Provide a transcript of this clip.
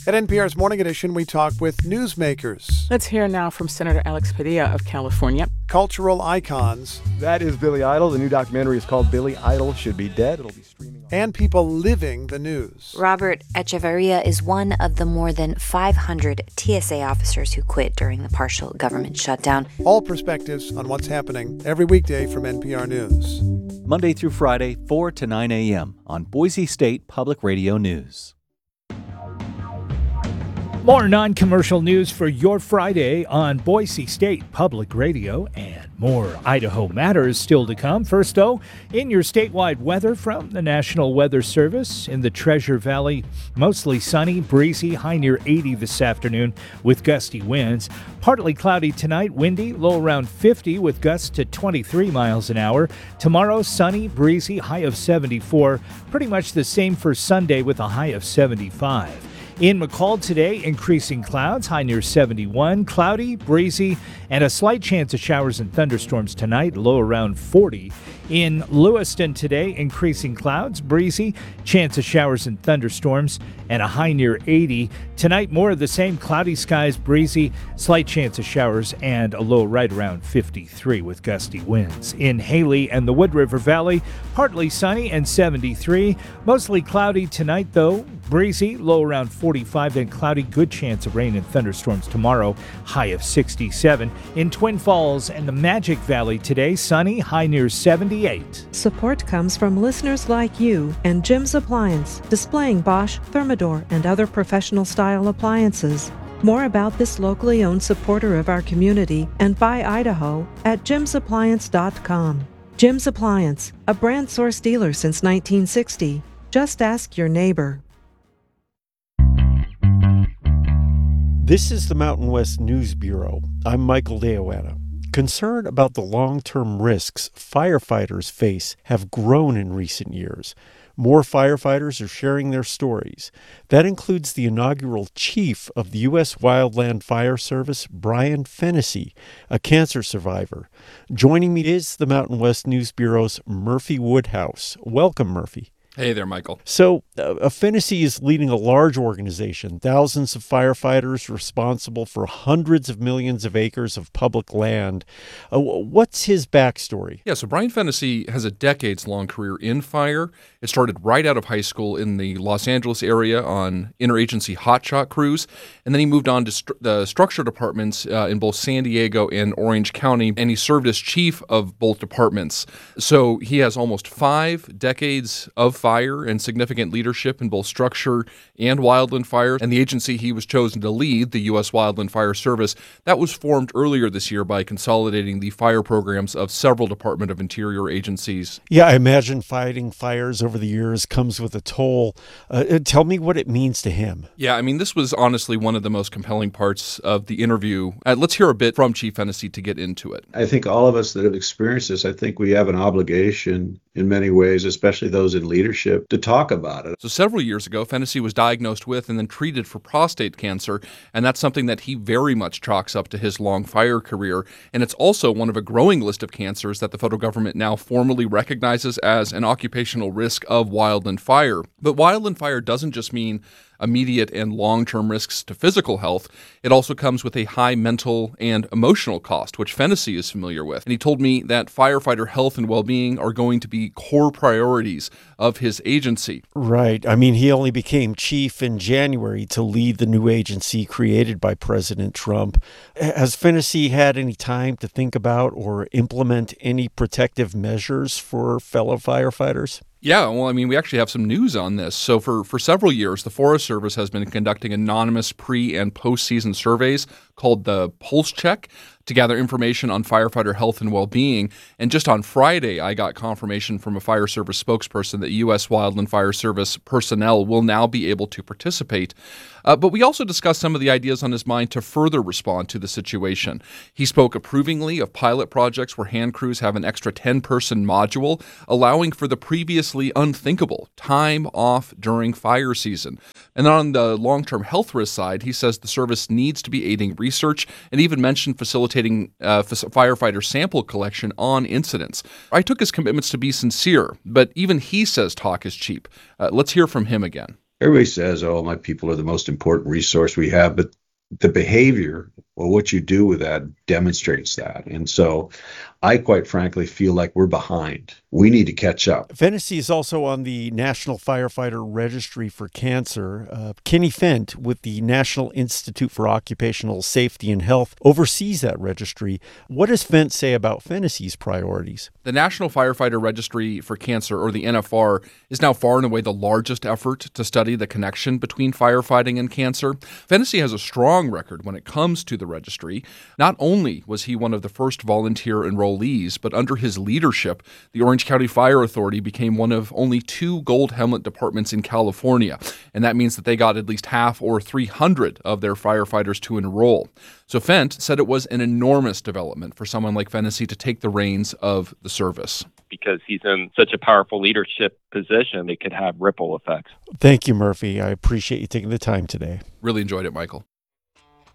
At NPR's Morning Edition, we talk with newsmakers, Let's hear now from Senator Alex Padilla of California. cultural icons, That is Billy Idol. The new documentary is called Billy Idol Should Be Dead. It'll be streaming on... and people living the news. Robert Echeverria is one of the more than 500 TSA officers who quit during the partial government shutdown. All perspectives on what's happening every weekday from NPR News. Monday through Friday, 4 to 9 a.m. on Boise State Public Radio News. More non-commercial news for your Friday on Boise State Public Radio, and more Idaho matters still to come. First, though, in your statewide weather from the National Weather Service, in the Treasure Valley, mostly sunny, breezy, high near 80 this afternoon with gusty winds. Partly cloudy tonight, windy, low around 50 with gusts to 23 miles an hour. Tomorrow, sunny, breezy, high of 74. Pretty much the same for Sunday with a high of 75. In McCall today, increasing clouds, high near 71, cloudy, breezy, and a slight chance of showers and thunderstorms tonight, low around 40. In Lewiston today, increasing clouds, breezy, chance of showers and thunderstorms, and a high near 80. Tonight, more of the same, cloudy skies, breezy, slight chance of showers, and a low right around 53 with gusty winds. In Haley and the Wood River Valley, partly sunny and 73. Mostly cloudy tonight, though, breezy, low around 45, then cloudy, good chance of rain and thunderstorms tomorrow, high of 67. In Twin Falls and the Magic Valley today, sunny, high near 78. Support comes from listeners like you and Jim's Appliance, displaying Bosch, Thermador, and other professional style appliances. More about this locally owned supporter of our community and by Idaho at jimsappliance.com. Jim's Appliance, a brand source dealer since 1960. Just ask your neighbor. This is the Mountain West News Bureau. I'm Michael Deoanna. Concern about the long-term risks firefighters face have grown in recent years. More firefighters are sharing their stories. That includes the inaugural chief of the U.S. Wildland Fire Service, Brian Fennessy, a cancer survivor. Joining me is the Mountain West News Bureau's Murphy Woodhouse. Welcome, Murphy. Hey there, Michael. So, Fennessy is leading a large organization, thousands of firefighters responsible for hundreds of millions of acres of public land. What's his backstory? Yeah, so Brian Fennessy has a decades-long career in fire. It started right out of high school in the Los Angeles area on interagency hotshot crews, and then he moved on to the structure departments in both San Diego and Orange County, and he served as chief of both departments. So he has almost 5 decades of fire and significant leadership in both structure and wildland fire. And the agency he was chosen to lead, the U.S. Wildland Fire Service, that was formed earlier this year by consolidating the fire programs of several Department of Interior agencies. Yeah, I imagine fighting fires over the years comes with a toll. Tell me what it means to him. Yeah, I mean, this was honestly one of the most compelling parts of the interview. Let's hear a bit from Chief Fennessy to get into it. I think all of us that have experienced this, I think we have an obligation in many ways, especially those in leadership, to talk about it. So several years ago, Fennessy was diagnosed with and then treated for prostate cancer, and that's something that he very much chalks up to his long fire career. And it's also one of a growing list of cancers that the federal government now formally recognizes as an occupational risk of wildland fire. But wildland fire doesn't just mean immediate and long-term risks to physical health. It also comes with a high mental and emotional cost, which Fennessy is familiar with. And he told me that firefighter health and well-being are going to be core priorities of his agency. Right. I mean, he only became chief in January to lead the new agency created by President Trump. Has Fennessy had any time to think about or implement any protective measures for fellow firefighters? Yeah, well, I mean, we actually have some news on this. So for several years, the Forest Service has been conducting anonymous pre- and post-season surveys called the Pulse Check to gather information on firefighter health and well-being. And just on Friday, I got confirmation from a fire service spokesperson that U.S. Wildland Fire Service personnel will now be able to participate. But we also discussed some of the ideas on his mind to further respond to the situation. He spoke approvingly of pilot projects where hand crews have an extra 10-person module, allowing for the previously unthinkable time off during fire season. And on the long-term health risk side, he says the service needs to be aiding research and even mentioned facilitating firefighter sample collection on incidents. I took his commitments to be sincere, but even he says talk is cheap. Let's hear from him again. Everybody says, oh, my people are the most important resource we have, but the behavior or what you do with that demonstrates that. And so I quite frankly feel like we're behind. We need to catch up. Fennessy is also on the National Firefighter Registry for Cancer. Kenny Fent with the National Institute for Occupational Safety and Health oversees that registry. What does Fent say about Fennessy's priorities? The National Firefighter Registry for Cancer, or the NFR, is now far and away the largest effort to study the connection between firefighting and cancer. Fennessy has a strong record when it comes to the registry. Not only was he one of the first volunteer enrollees, but under his leadership, the Orange County Fire Authority became one of only 2 gold helmet departments in California, and that means that they got at least half or 300 of their firefighters to enroll. So Fent said it was an enormous development for someone like Fennessy to take the reins of the service. Because he's in such a powerful leadership position, it could have ripple effects. Thank you, Murphy. I appreciate you taking the time today. Really enjoyed it, Michael.